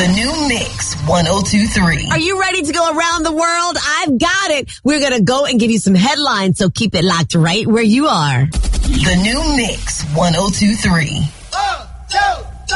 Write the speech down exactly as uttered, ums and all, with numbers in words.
The new Mix one oh two three. Are you ready to go around the world? I've got it. We're going to go and give you some headlines, so keep it locked right where you are. The new Mix one oh two three.